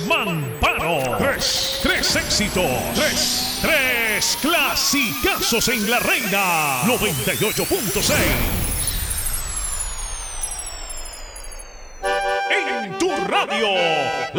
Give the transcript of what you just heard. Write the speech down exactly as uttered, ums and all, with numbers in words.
Mamparo. Tres, tres éxitos. Tres, tres clasicazos en la Reina. noventa y ocho punto seis. En tu radio.